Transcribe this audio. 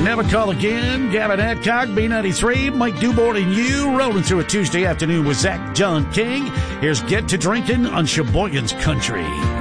Never Call Again, Gavin Adcock, B93, Mike Dubort, and you rolling through a Tuesday afternoon with Zach John King. Here's Get to Drinking on Sheboygan's Country.